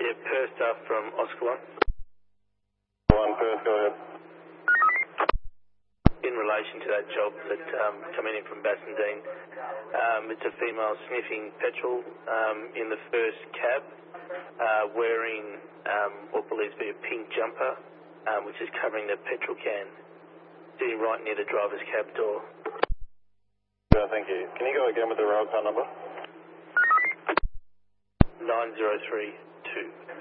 Yeah, Perth staff from Oscar 1 Perth, go ahead. In relation to that job that coming in from Bassendean, it's a female sniffing petrol in the first cab, wearing what believes to be a pink jumper, which is covering the petrol can, sitting right near the driver's cab door. Yeah, thank you. Can you go again with the rail car number? 9032.